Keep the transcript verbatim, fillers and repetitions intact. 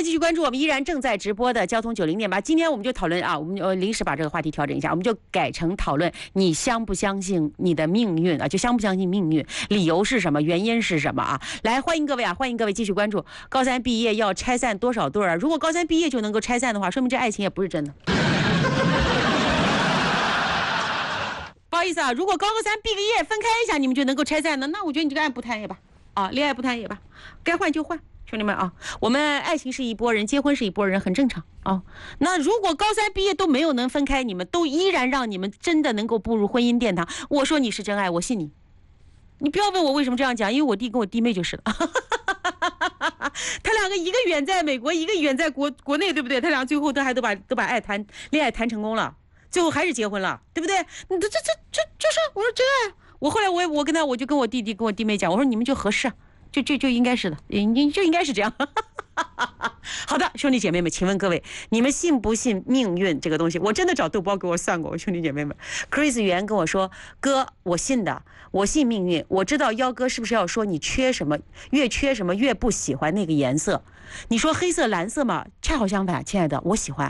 继续关注我们依然正在直播的交通九零点八。今天我们就讨论啊，我们呃临时把这个话题调整一下，我们就改成讨论你相不相信你的命运啊，就相不相信命运，理由是什么，原因是什么啊？来，欢迎各位啊，欢迎各位继续关注。高三毕业要拆散多少对啊？如果高三毕业就能够拆散的话，说明这爱情也不是真的。不好意思啊，如果高三毕个业分开一下，你们就能够拆散的，那我觉得你这个爱不谈也罢啊，恋爱不谈也罢，该换就换。兄弟们啊，我们爱情是一拨人，结婚是一拨人，很正常啊。那如果高三毕业都没有能分开，你们都依然让你们真的能够步入婚姻殿堂，我说你是真爱，我信你。你不要问我为什么这样讲，因为我弟跟我弟妹就是了。他两个一个远在美国，一个远在国国内，对不对？他俩最后都还都把都把爱谈恋爱谈成功了，最后还是结婚了，对不对？这这这这就是我说真爱。我后来我我跟他我就跟我弟弟跟我弟妹讲，我说你们就合适。就就就应该是的，你就应该是这样。好的，兄弟姐妹们，请问各位，你们信不信命运这个东西？我真的找豆包给我算过，兄弟姐妹们。Chris 袁跟我说，哥，我信的，我信命运。我知道幺哥是不是要说你缺什么，越缺什么越不喜欢那个颜色？你说黑色、蓝色嘛，恰好相反，亲爱的，我喜欢。